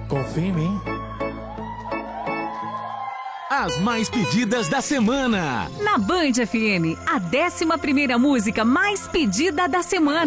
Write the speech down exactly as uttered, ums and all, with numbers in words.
Confia em mim. As mais pedidas da semana. Na Band F M, a décima primeira música mais pedida da semana.